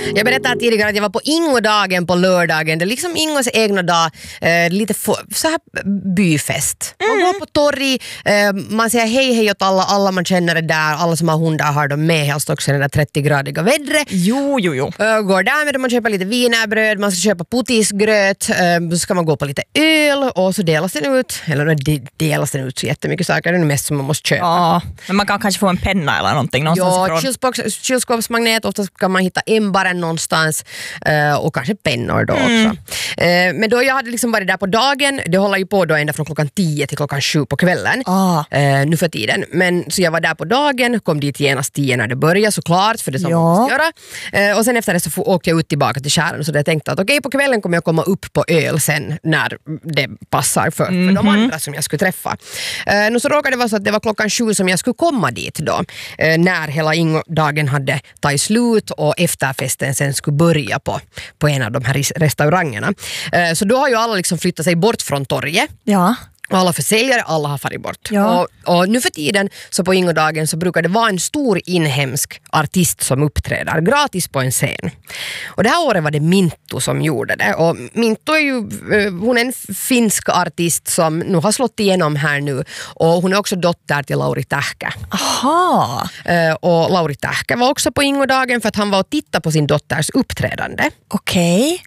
Jag berättade tidigare att jag var på Ingodagen på lördagen. Det är liksom Ingos egna dag. Lite så här byfest. Man går på torg, man säger hej åt alla man känner det där. Alla som har hundar har de med, helst också i det där 30-gradiga vädret. Jo. Går där med dem, man köper lite wienerbröd, man ska köpa potisgröt, så ska man gå på lite öl och så delas den ut. Eller delas den ut så jättemycket saker, det är mest som man måste köpa. Ja, men man kan kanske få en penna eller någonting någonstans ifrån. Kylskåpsmagnet, ofta kan man hitta ämbaren någonstans och kanske pennor då också. Men då jag hade liksom varit där på dagen, det håller ju på då ända från klockan 10 till klockan 7 på kvällen nu för tiden. Men så jag var där på dagen, kom dit genast 10 när det började såklart, för det som man måste göra. Och sen efter det så åkte jag ut tillbaka till Kären, så jag tänkte att okej, på kvällen kommer jag komma upp på öl sen när det passar för de andra som jag skulle träffa. Nu så råkade det vara så att det var klockan 7 som jag skulle komma dit då, när hela Ingodagen hade tagit slut och efterfesten sen skulle börja på en av de här restaurangerna. Så då har ju alla liksom flyttat sig bort från torget. Ja. Och alla försäljare, alla har farit bort. Ja. Och nu för tiden så på Ingodagen så brukar det vara en stor inhemsk artist som uppträder gratis på en scen. Och det här året var det Minttu som gjorde det. Och Minttu är ju hon är en finsk artist som nu har slått igenom här nu. Och hon är också dotter till Lauri Tähkä. Aha. Och Lauri Tähkä var också på Ingodagen för att han var och tittade på sin dotters uppträdande. Okej.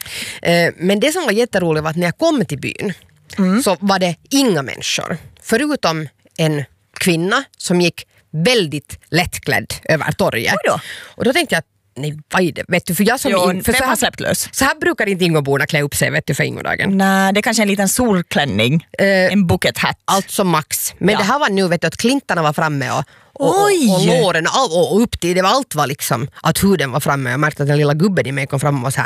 Men det som var jätteroligt var att när jag kom till byn så var det inga människor. Förutom en kvinna som gick väldigt lättklädd över torget. Och då tänkte jag, nej, vad är det? Vet du, för jag som så här brukar inte Ingoborna klä upp sig, vet du, för Ingodagen. Nej, det är kanske en liten solklänning. En bucket hat. Alltså max. Men det här var nu, vet du, att klintarna var framme och låren och upp till, det var allt var liksom att huden var framme. Jag märkte att den lilla gubben i mig kom fram och var så här,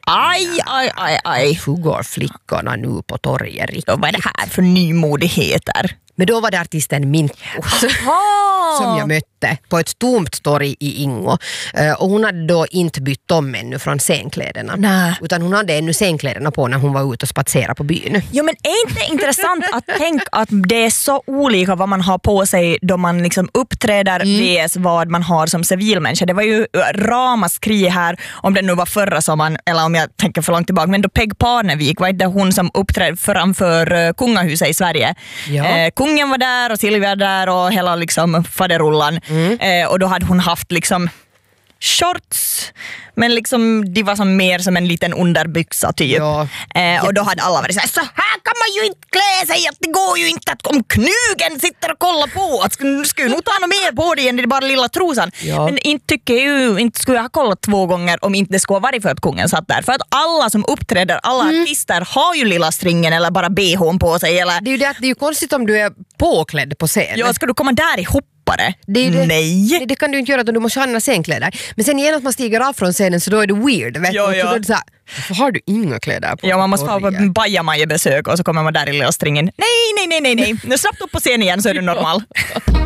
aj. Hur går flickorna nu på torget riktigt? Vad är det här för nymodigheter? Men då var det artisten Minttu som jag mötte på ett tomt torg i Ingo. Och hon hade då inte bytt om ännu från scenkläderna. Nä. Utan hon hade ännu scenkläderna på när hon var ute och spatserade på byn. Jo, men är inte intressant att tänka att det är så olika vad man har på sig då man liksom uppträder vs vad man har som civilmänniska. Det var ju ramaskri här, om det nu var förra sommaren eller om jag tänker för långt tillbaka, men då Peg Parnevik var inte hon som uppträdde framför kungahuset i Sverige. Ja. Kungen var där och Silvia där och hela liksom faderullan. Och då hade hon haft liksom shorts, men liksom de var som mer som en liten underbyxa typ. Ja. Och då hade alla varit så här kan man ju inte klä sig, att det går ju inte att om knugen sitter och kollar på, att skulle nog ta något mer på det än det bara lilla trosan. Ja. Men inte tycker jag ju, inte skulle jag ha kollat 2 gånger om inte det skulle vara för att kungen satt där. För att alla som uppträder, alla artister har ju lilla stringen eller bara BH:n på sig. Eller... Det är ju konstigt om du är påklädd på scen. Ja, ska du komma där ihop? Nej. Det kan du inte göra, du måste ha andra scenkläder. Men sen igen att man stiger av från scenen så då är det weird. Vet du? Då är det så här, varför har du inga kläder på? Ja, man måste ha på bajamajebesök och så kommer man där i lilla stringen. Nej. Nu snabbt upp på scen igen så är du normal.